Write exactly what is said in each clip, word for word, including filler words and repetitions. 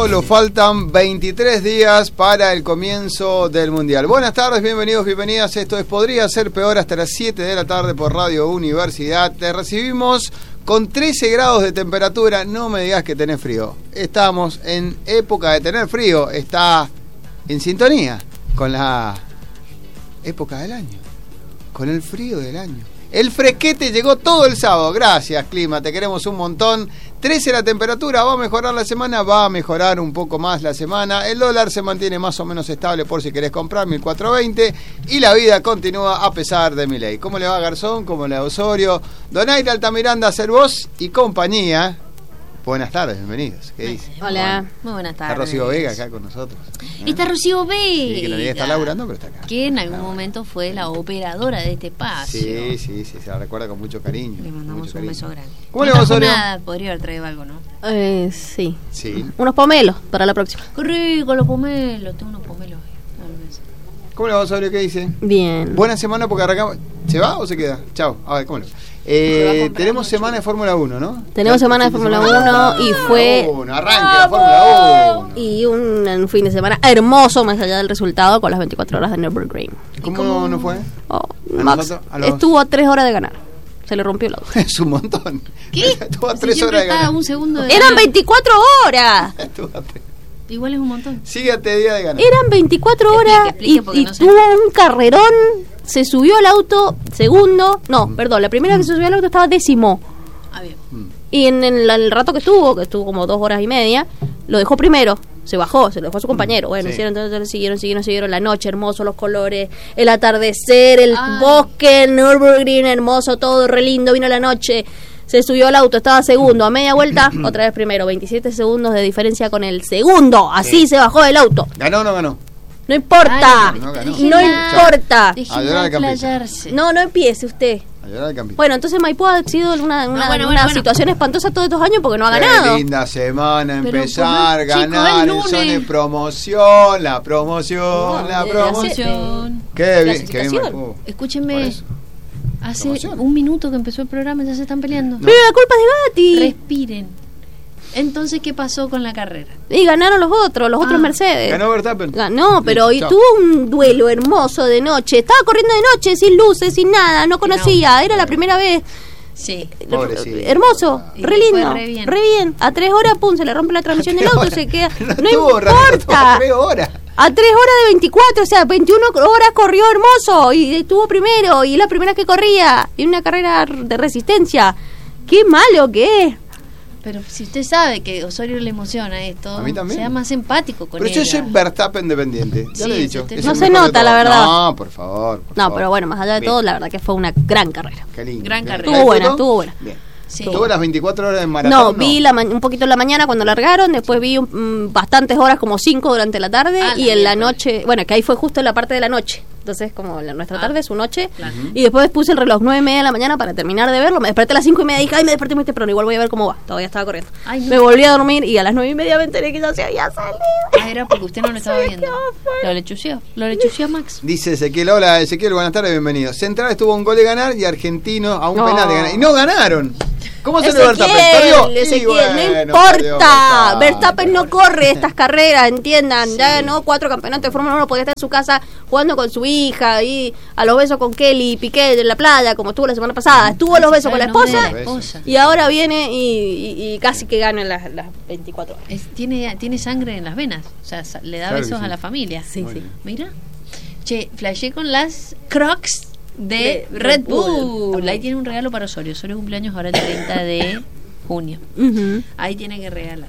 Solo faltan veintitrés días para el comienzo del Mundial. Buenas tardes, bienvenidos, bienvenidas. Esto es Podría Ser Peor hasta las siete de la tarde por Radio Universidad. Te recibimos con trece grados de temperatura. No me digas que tenés frío. Estamos en época de tener frío. Está en sintonía con la época del año, con el frío del año. El fresquete llegó todo el sábado. Gracias, clima, te queremos un montón. trece la temperatura, va a mejorar la semana, va a mejorar un poco más la semana. El dólar se mantiene más o menos estable por si querés comprar, mil cuatrocientos veinte. Y la vida continúa a pesar de Milei. ¿Cómo le va, Garzón? ¿Cómo le va, Osorio? Donaire Altamiranda, Cervos y compañía. Buenas tardes, bienvenidos. ¿Qué dice? Hola, bueno, muy buenas tardes. Está Rocío Vega acá con nosotros. ¿Eh? Está Rocío Vega. Sí, que no está laburando, pero está acá. Que en algún momento fue la operadora de este espacio. Sí, sí, sí, se la recuerda con mucho cariño. Le mandamos un cariño. beso grande. ¿Cómo le va, Osorio? Nada, podría haber traído algo, ¿no? Eh, sí. Sí. Unos pomelos para la próxima. Qué rico los pomelos, tengo unos pomelos. ¿Cómo le va, Osorio? ¿Qué dice? Bien. Buena semana porque arrancamos. ¿Se va o se queda? Chao. A ver, ¿cómo le va? Eh, tenemos semana de Fórmula uno, ¿no? Tenemos semana de Fórmula uno y fue... uno, arranque la Fórmula uno. Y un, un fin de semana hermoso más allá del resultado con las veinticuatro horas de Nürburgring. ¿Cómo, ¿Cómo no fue? Oh, ¿A Max nosotros? ¿A los... estuvo a tres horas de ganar. Se le rompió el auto. Es un montón. ¿Qué? Estuvo a Si tres horas de está ganar. un segundo de Eran ganar. veinticuatro horas. Estuvo a tres. Igual es un montón. Sigue a te día de ganar. Eran veinticuatro horas explique, explique, y, y no sé. tuvo un carrerón. Se subió al auto segundo. No, mm. perdón, la primera vez que se subió al auto estaba décimo. Ah, bien. Mm. Y en el, el rato que estuvo, que estuvo como dos horas y media, lo dejó primero. Se bajó, se lo dejó a su compañero. Bueno, sí. hicieron, entonces siguieron, siguieron, siguieron. La noche, hermoso, los colores, el atardecer, el Ay. bosque, el Nürburgring, hermoso, todo re lindo. Vino la noche, se subió al auto, estaba segundo. A media vuelta, otra vez primero. veintisiete segundos de diferencia con el segundo. Así Sí. se bajó del auto. ¿Ganó o no ganó? No importa. Ay, no ganó. No importa. A llorar al campito. Playarse. No, no empiece usted. A llorar al campito. Bueno, entonces Maipú ha sido una, una, No, bueno, una bueno, bueno. situación espantosa todos estos años porque no ha Qué ganado. linda semana, Pero empezar, por- chicos, ganar, el el son de lunes. promoción, la promoción, No, la de- promoción. Promoción. Qué bien, qué bien, Clasificación. Maipú. Por Escúchenme. eso. Hace Promoción. un minuto que empezó el programa y ya se están peleando. Pero la culpa es de Gatti. Respiren. Entonces, ¿qué pasó con la carrera? Y ganaron los otros, los Ah. otros Mercedes. Ganó Verstappen. Ganó, pero Sí, y chao. tuvo un duelo hermoso de noche. Estaba corriendo de noche, sin luces, sin nada, no conocía. Era la primera vez. Sí. Pobrecito. Hermoso, Y re le fue lindo, re bien. re bien. A tres horas, pum, se le rompe la transmisión del auto, se queda. No estuvo raro, estuvo importa. tres horas. A tres horas de veinticuatro, o sea, veintiuna horas corrió hermoso y estuvo primero y es la primera que corría. Y una carrera de resistencia. Qué malo que es. Pero si usted sabe que Osorio le emociona esto, A mí también. sea más empático con Pero ella. yo soy Verstappen dependiente. Ya Sí, lo he dicho. usted- Es No el se mejor de nota, la todos. verdad. No, por favor. por No, favor. pero bueno, más allá de Bien. todo, la verdad que fue una gran carrera. Qué lindo. Gran Bien. carrera. Estuvo buena, ¿Todo? estuvo buena. Bien. Sí. ¿Tuvo las veinticuatro horas de maratón? No, vi la ma- un poquito en la mañana cuando largaron, después vi un- mm, bastantes horas, como cinco durante la tarde, Ah, y la en la miércoles. noche, bueno, que ahí fue justo en la parte de la noche. Entonces, como la, nuestra Ah, tarde, su noche. claro. Y después puse el reloj nueve y media de la mañana para terminar de verlo. Me desperté a las cinco y media y dije, ay, me desperté muy temprano, igual voy a ver cómo va. Todavía estaba corriendo. Ay, no. Me volví a dormir y a las nueve y media me enteré que ya se había salido. Ah, era porque usted no lo estaba viendo. Lo lechució. Lo lechució a Max. Dice Ezequiel, hola Ezequiel, buenas tardes, bienvenido. Central estuvo a un gol de ganar y Argentino a un No. penal de ganar. Y no ganaron. ¿Cómo se le Ezequiel, Verstappen? ¿Perdió? Y Ezequiel, bueno, no perdió importa. Verstappen no corre estas carreras, entiendan. Ya ganó cuatro campeonatos de Fórmula uno, podía estar en su casa jugando con su hija y a los besos con Kelly y Piqué en la playa, como estuvo la semana pasada. Estuvo a los besos con la El nombre de esposa la esposa. y ahora viene y, y- y casi que gana las, las veinticuatro horas. Es- tiene, tiene sangre en las venas. O sea, sa- le da Claro que besos sí. a la familia. Sí, Muy sí. bien. Mira. Che, flashé con las Crocs de, De Red Red Bull. Bull. Ahí tiene un regalo para Osorio. Osorio cumpleaños ahora el treinta de junio. Ujú. Ahí tiene que regalar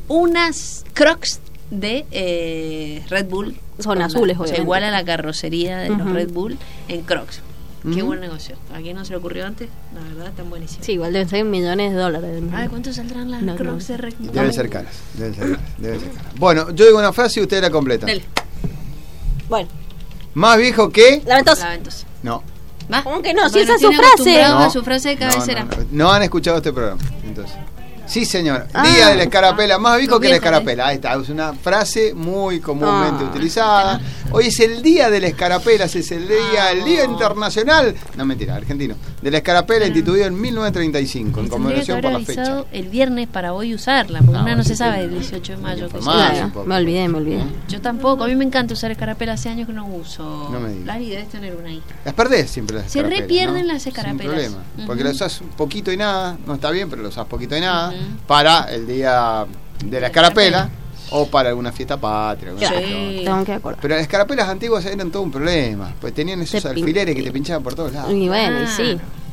unas Crocs de eh, Red Bull. Son Con azules, la- o sea, obviamente. igual a la carrocería de los Ujú. Red Bull en Crocs. Qué Ujú. buen negocio. ¿A quién no se le ocurrió antes? La verdad, tan buenísimo. Sí, igual deben ser millones de dólares. Ay, ¿cuánto saldrán las No, Crocs no. de Red Bull? Deben ser caras, deben ser caras, deben ser caras. Bueno, yo digo una frase y usted la completa. Dele. Bueno, Más viejo que... la ventosa. La ventosa. No. ¿Va? ¿Cómo que no? Si Bueno, esa es su tiene frase. acostumbrado No. a su frase de cabecera. No, no, no. No han escuchado este programa, entonces. Sí, señor. Ah, Día de la escarapela, más viejo Los que la viejos, escarapela. Ahí está, es una frase muy comúnmente Ah. utilizada. Hoy es el Día de la Escarapela, es el día, el Día Internacional, no mentira, argentino, de la escarapela, instituido en mil novecientos treinta y cinco, en Y tendría que conmemoración haber por la avisado fecha. el viernes para hoy usarla, porque Ah, una no bueno, se sí, sabe sí. el dieciocho de mayo. que Informar. se- Ah, Claro, un poco. me olvidé, me olvidé. Yo tampoco, a mí me encanta usar escarapela, hace años que no uso. No me digas. Lali, debes tener una ahí. Las perdés siempre las Se escarapelas, repierden ¿no? las escarapelas. Sin problema, porque Ujú. las usás poquito y nada, no está bien, pero lo usás poquito y nada, Ujú. para el Día de la escarapela o para alguna fiesta patria. alguna Sí. cuestión. Tengo que acordar. Pero las escarapelas antiguas eran todo un problema, pues tenían esos Te pin- alfileres que te pinchaban por todos lados. Y bueno, y sí.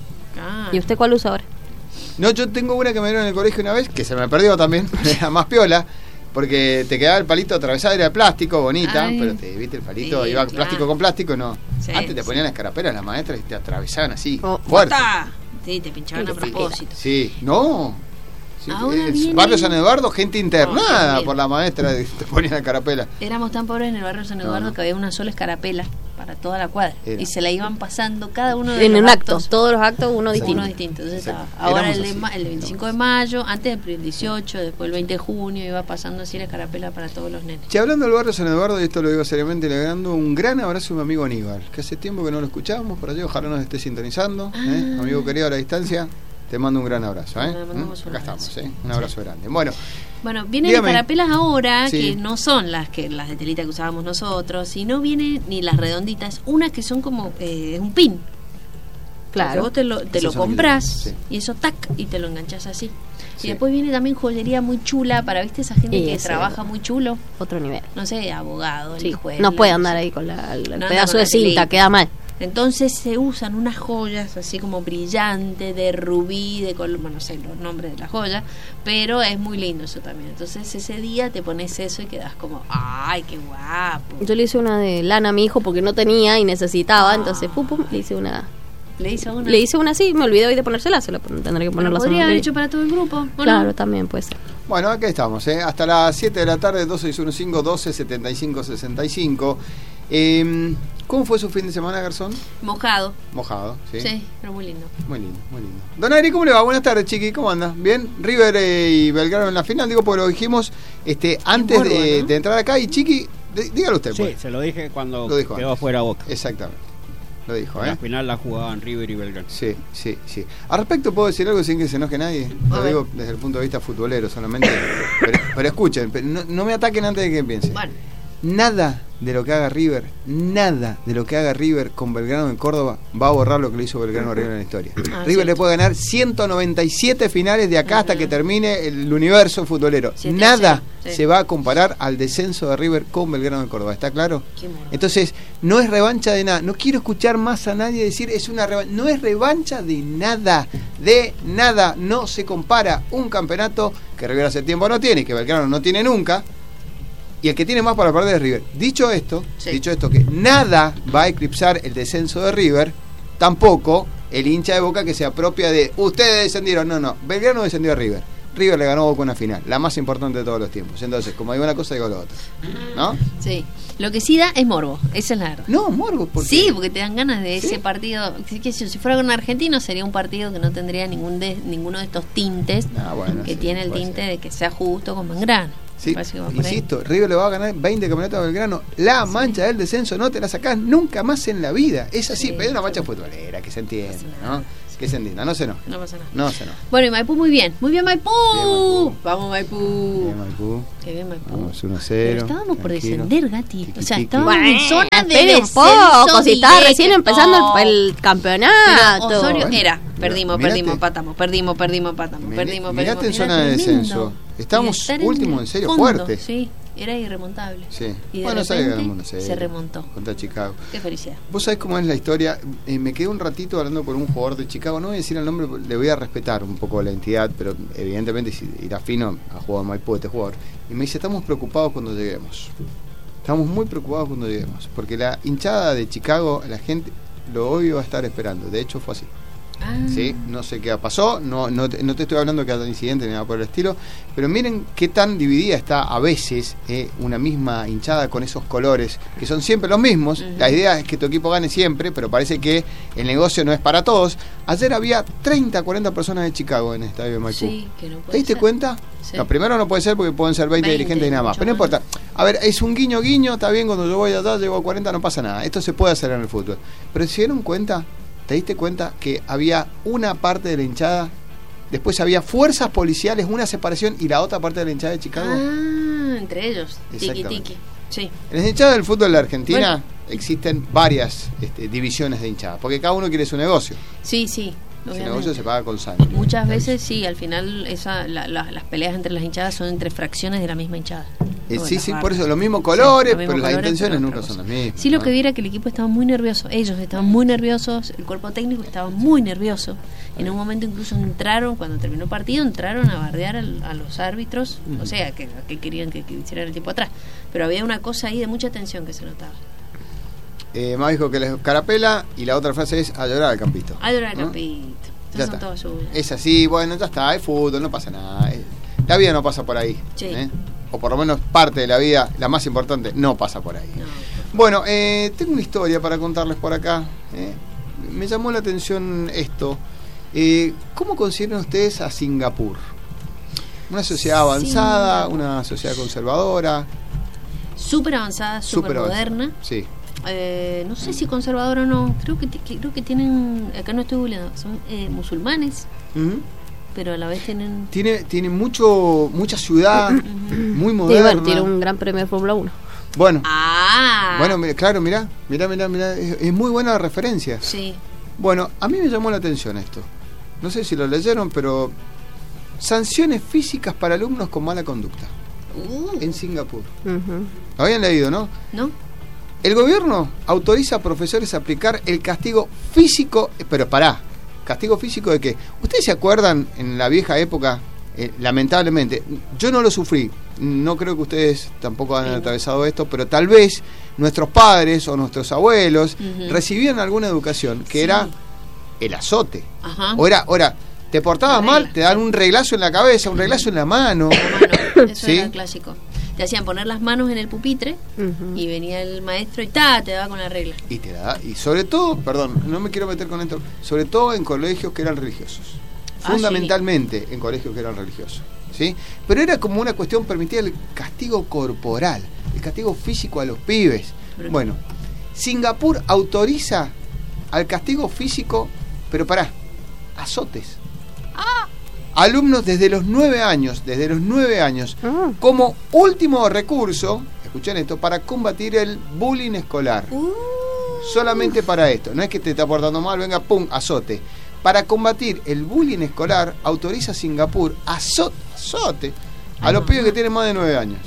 Ah. ¿Y usted cuál usa ahora? No, yo tengo una que me dieron en el colegio una vez, que se me perdió también, era más piola, porque te quedaba el palito atravesado, era de plástico, bonita, Ay. pero te viste el palito, Sí, iba claro. plástico con plástico, no. Sí, Antes te sí. ponían las escarapelas las maestras y te atravesaban así, Oh, fuerte. ¡Bota! Sí, te pinchaban a Sí, propósito. Sí, no. Sí, Ahora el viene- barrio San Eduardo, gente No, internada Dios mío. por la maestra, de- te ponían la escarapela. Éramos tan pobres en el barrio San No, Eduardo no. que había una sola escarapela para toda la cuadra. Era. Y se la iban pasando cada uno de En los un acto, actos. todos los actos, uno distinto. Uno distinto. Entonces Exacto. estaba ahora Éramos el, de, así. ma- el de veinticinco de mayo, antes el dieciocho, después el veinte de junio, iba pasando así la escarapela para todos los nenes. Che, hablando del barrio San Eduardo, y esto lo digo seriamente, le dando un gran abrazo a mi amigo Aníbal, que hace tiempo que no lo escuchábamos, por allí ojalá nos esté sintonizando. Ah. ¿eh? Amigo querido a la distancia, te mando un gran abrazo. ¿eh? Le mandamos ¿Mm? un Acá abrazo. estamos, ¿eh? Un abrazo grande. Bueno, Bueno, vienen Dígame. escarapelas ahora Sí. que no son las que las de telita que usábamos nosotros, sino vienen ni las redonditas, unas que son como eh, un pin. Que Claro. vos te lo, te Esas lo son las que comprás tenemos, y eso tac y te lo enganchás así. Sí. Y después viene también joyería muy chula para, ¿viste? Esa gente Y que ese- trabaja muy chulo. Otro nivel. No sé, abogado, Sí, el juez. no puede la- andar ahí con la, el No anda pedazo con de la cinta, telita. queda mal. Entonces se usan unas joyas así como brillantes, de rubí, de color, bueno, no sé los nombres de las joyas, pero es muy lindo eso también. Entonces ese día te pones eso y quedas como, ¡ay, qué guapo! Yo le hice una de lana a mi hijo porque no tenía y necesitaba, Ah. entonces pum, pum, le hice una. Le hizo una. Le hice una así, me olvidé hoy de ponérsela, se la pon- tendré que Bueno, ponerla podría semana haber que hecho para todo el grupo, ¿o no? Claro, también puede ser. bueno, acá estamos, ¿eh? Hasta las siete de la tarde, dos seis uno cinco, doce setenta y cinco sesenta y cinco. Eh, ¿Cómo fue su fin de semana, Garzón? Mojado. Mojado, ¿sí? Sí, pero muy lindo. Muy lindo, muy lindo. Don Ari, ¿cómo le va? Buenas tardes, chiqui, ¿cómo anda? ¿Bien? River eh, y Belgrano en la final, digo porque lo dijimos este antes morbo, de, ¿no? de entrar acá. Y chiqui, dí- dígalo usted, Sí, pues. se lo dije cuando Lo dijo quedó antes. afuera Boca. Exactamente. Lo dijo, La ¿eh? final la jugaban River y Belgrano. Sí, sí, sí. Al respecto, ¿puedo decir algo sin que se enoje nadie? A Lo ver. digo desde el punto de vista futbolero solamente. pero, pero escuchen, pero no, no me ataquen antes de que piense. Bueno, Nada de lo que haga River, nada de lo que haga River con Belgrano en Córdoba va a borrar lo que le hizo Belgrano a River en la historia. Ah, River cierto. le puede ganar ciento noventa y siete finales de acá hasta Ujú. que termine el universo futbolero. siete a Nada cero, sí. se va a comparar al descenso de River con Belgrano en Córdoba, ¿está claro? qué morbo. Entonces, no es revancha de nada. No quiero escuchar más a nadie decir es una revancha. No es revancha de nada. De nada. No se compara un campeonato que River hace tiempo no tiene, que Belgrano no tiene nunca. Y el que tiene más para perder es River. Dicho esto, Sí. dicho esto que nada va a eclipsar el descenso de River, tampoco el hincha de Boca que se apropia de ustedes descendieron. No, no. Belgrano descendió a River. River le ganó a Boca una final, la más importante de todos los tiempos. Entonces, como digo una cosa, digo lo otro. ¿No? Sí. Lo que sí da es morbo, esa es la verdad. No, Morbo, porque Sí, porque te dan ganas de ¿Sí? ese partido. Si, que si si fuera con un argentino sería un partido que no tendría ningún de, ninguno de estos tintes Ah, bueno, que sí, tiene el puede tinte ser. de que sea justo con Belgrano. Sí, Me parece que va por ahí. insisto, River le va a ganar veinte campeonatos a Belgrano. La mancha del descenso no te la sacás nunca más en la vida. Es así, Sí, pero es una sí. mancha futbolera, que se entienda, Sí. ¿no? Que se entienda, no se enoje. No pasa nada. No se enoje. Bueno, y Maipú muy bien. Muy bien, Maipú. Bien, Maipú. Vamos, Maipú. Bien, Maipú. Qué bien, Maipú. Vamos, uno a Pero cero. estábamos por tranquilo. descender, Gati. Tiki, O sea, tiki. estábamos en Bueno, zona de espere un descenso poco, si está recién directo. empezando el, el campeonato. Pero Osorio Bueno, era. pero Perdimos, mirate. perdimos, empatamos. Perdimos, perdimos, empatamos. Mirá- Perdimos, mirate perdimos. en zona de tremendo. descenso. Estamos Y estar último, el en serio, fondo, fuerte. Sí, era irremontable. Sí. Y de Bueno, sabe que repente ganamos una serie se remontó. Contra Chicago. Qué felicidad. Vos sabés cómo es la historia. Eh, me quedé un ratito hablando con un jugador de Chicago. No voy a decir el nombre, le voy a respetar un poco la entidad, pero evidentemente si irá fino a jugar en Maipú este jugador. Y me dice, estamos preocupados cuando lleguemos. Estamos muy preocupados cuando lleguemos. Porque la hinchada de Chicago, la gente, lo obvio va a estar esperando. De hecho, fue así. Ah. ¿sí? No sé qué pasó, no, no, te, no te estoy hablando que haya incidente ni nada por el estilo, pero miren qué tan dividida está a veces eh, una misma hinchada con esos colores, que son siempre los mismos. Uh-huh. La idea es que tu equipo gane siempre, pero parece que el negocio no es para todos. Ayer había treinta, cuarenta personas de Chicago en el estadio de Maipú. Sí, que no puede ¿Te diste ser. cuenta? Sí. No, primero no puede ser porque pueden ser veinte, veinte dirigentes y nada más, pero no importa. A ver, es un guiño guiño, está bien, cuando yo voy allá llego a cuarenta, no pasa nada. Esto se puede hacer en el fútbol. Pero ¿se dieron cuenta? ¿Te diste cuenta que había una parte de la hinchada, después había fuerzas policiales, una separación y la otra parte de la hinchada de Chicago? Ah, entre ellos, tiki Exactamente. tiki. Sí. En la hinchada del fútbol de la Argentina Bueno. existen varias este, divisiones de hinchada, porque cada uno quiere su negocio. Sí, sí. Ese obviamente. negocio se paga con sangre. Muchas veces sí, al final esa, la, la, las peleas entre las hinchadas son entre fracciones de la misma hinchada. Eh, O de sí, las sí, barras. por eso los mismos colores, Sí, los mismos pero las colores, intenciones pero nunca otra son las cosa. mismas. Sí, lo ¿no? que vi era que el equipo estaba muy nervioso, ellos estaban muy nerviosos, el cuerpo técnico estaba muy nervioso. En un momento incluso entraron, cuando terminó el partido, entraron a bardear al, a los árbitros, uh-huh. o sea, que, que querían que, que hicieran el tiempo atrás. Pero había una cosa ahí de mucha tensión que se notaba. Eh, más dijo que les carapela y la otra frase es a llorar al campito. A llorar al ¿no? campito. Ya Son está. todas suyas. Es así, bueno, ya está, es fútbol, no pasa nada. La vida no pasa por ahí. Sí. ¿eh? O por lo menos parte de la vida, la más importante, no pasa por ahí. No. Bueno, eh, tengo una historia para contarles por acá. ¿eh? Me llamó la atención esto. Eh, ¿Cómo consideran ustedes a Singapur? Una sociedad avanzada, Singapur. una sociedad conservadora. Súper avanzada, súper Súper avanzada. moderna. Sí. Eh, no sé si conservadora o no. Creo que, que- creo que tienen, acá no estoy googleando, son eh, musulmanes, Ujú. pero a la vez tienen. Tiene, tiene mucho, mucha ciudad, muy Sí, moderna. bueno, tiene un gran premio de Fórmula uno. Bueno, Ah, bueno, mira, claro, mirá, mirá, mirá, mirá, es, es muy buena referencia. sí. Bueno, a mí me llamó la atención esto. No sé si lo leyeron, pero sanciones físicas para alumnos con mala conducta Uh, en Singapur. Ujú. Lo habían leído, ¿no? ¿No? El gobierno autoriza a profesores a aplicar el castigo físico, pero pará, ¿castigo físico de qué? ¿Ustedes se acuerdan en la vieja época? Eh, lamentablemente, yo no lo sufrí, no creo que ustedes tampoco han Sí, no. atravesado esto, pero tal vez nuestros padres o nuestros abuelos Ujú. recibían alguna educación que Sí. era el azote. Ajá. O era, ahora, te portabas La mal, regla. te dan un reglazo en la cabeza, un reglazo en la mano. La mano, eso ¿Sí? era clásico. Te hacían poner las manos en el pupitre Ujú. y venía el maestro y ta, te daba con la regla. Y te da, y sobre todo, perdón, no me quiero meter con esto, sobre todo en colegios que eran religiosos. Ah, Fundamentalmente en colegios que eran religiosos. ¿Sí? Pero era como una cuestión, permitía el castigo corporal, el castigo físico a los pibes. Pero- Bueno, Singapur autoriza al castigo físico, pero pará, azotes. Alumnos desde los nueve años, desde los nueve años, Ah. como último recurso, escuchen esto, para combatir el bullying escolar. Uh, Solamente para esto, no es que te está portando mal, venga, pum, azote. Para combatir el bullying escolar, autoriza Singapur azote, azote a Ay, los mamá. pibes que tienen más de nueve años.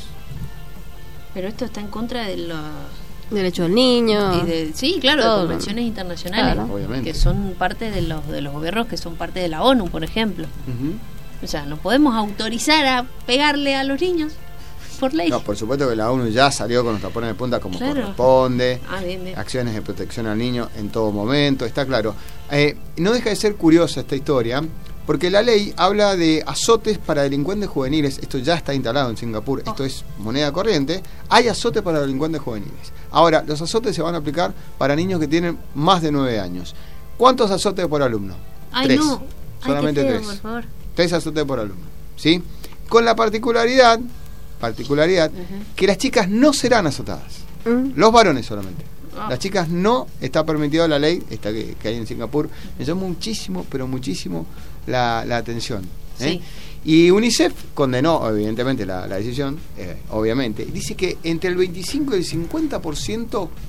pero esto está en contra de los... Derecho del niño. y de- sí, claro, Todo. de convenciones internacionales, Claro. Obviamente. que son parte de los de los gobiernos que son parte de la ONU, por ejemplo. Ujú. O sea, no podemos autorizar a pegarle a los niños por ley. No, por supuesto que la ONU ya salió con los tapones de punta como Claro. corresponde. Ah, bien, bien. Acciones de protección al niño en todo momento, está claro. Eh, no deja de ser curiosa esta historia, porque la ley habla de azotes para delincuentes juveniles. Esto ya está instalado en Singapur, esto Oh. es moneda corriente. Hay azotes para delincuentes juveniles. Ahora, los azotes se van a aplicar para niños que tienen más de nueve años. ¿Cuántos azotes por alumno? Ay, Tres. no. Solamente Ay, qué feo, tres. por favor. Tres azotes por alumno. ¿Sí? Con la particularidad, particularidad Ujú. que las chicas no serán azotadas. Mm. Los varones solamente. Ah. Las chicas no está permitido la ley esta que, que hay en Singapur. Me llamó muchísimo, pero muchísimo la, la atención. ¿eh? Sí. Y UNICEF condenó, evidentemente, la, la decisión, eh, obviamente. Dice que entre el veinticinco y el cincuenta por ciento